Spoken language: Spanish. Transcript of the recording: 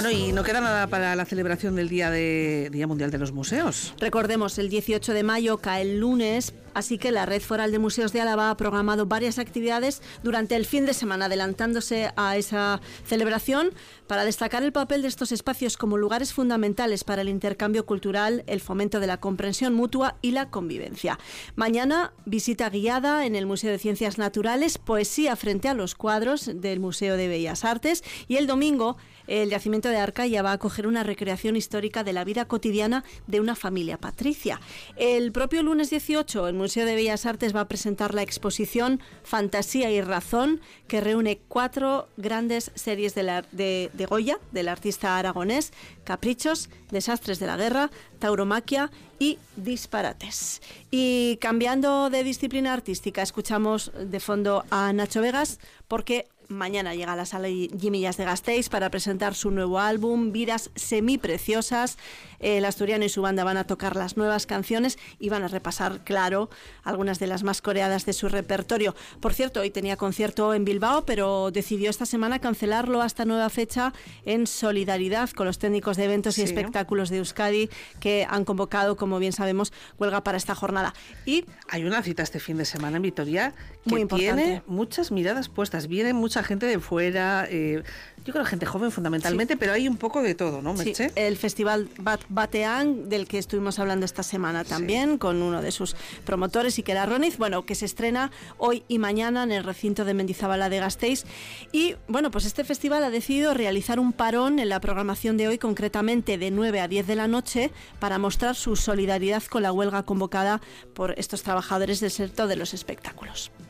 Bueno, y no queda nada para la celebración del Día Mundial de los Museos. Recordemos, el 18 de mayo cae el lunes, así que la Red Foral de Museos de Álava ha programado varias actividades durante el fin de semana, adelantándose a esa celebración para destacar el papel de estos espacios como lugares fundamentales para el intercambio cultural, el fomento de la comprensión mutua y la convivencia. Mañana, visita guiada en el Museo de Ciencias Naturales, poesía frente a los cuadros del Museo de Bellas Artes, y el domingo el yacimiento de Arcaya va a acoger una recreación histórica de la vida cotidiana de una familia patricia. El propio lunes 18 el Museo de Bellas Artes va a presentar la exposición Fantasía y Razón, que reúne 4 grandes series de Goya, del artista aragonés: Caprichos, Desastres de la Guerra, Tauromaquia y Disparates. Y cambiando de disciplina artística, escuchamos de fondo a Nacho Vegas, porque mañana llega a la Sala Jimillas de Gasteiz para presentar su nuevo álbum, Vidas Semipreciosas. El asturiano y su banda van a tocar las nuevas canciones y van a repasar, claro, algunas de las más coreadas de su repertorio. Por cierto, hoy tenía concierto en Bilbao, pero decidió esta semana cancelarlo hasta nueva fecha, en solidaridad con los técnicos de eventos y espectáculos de Euskadi, que han convocado, como bien sabemos, huelga para esta jornada. Y hay una cita este fin de semana en Vitoria que muy importante. Tiene muchas miradas puestas. Viene mucha gente de fuera, yo creo gente joven fundamentalmente, pero hay un poco de todo, ¿no, Merche? Sí, el Festival Batean, del que estuvimos hablando esta semana también, con uno de sus promotores, Iker Arroniz, bueno, que se estrena hoy y mañana en el recinto de Mendizabala de Gasteiz. Y bueno, pues este festival ha decidido realizar un parón en la programación de hoy, concretamente de 9 a 10 de la noche, para mostrar su solidaridad con la huelga convocada por estos trabajadores del sector de los espectáculos.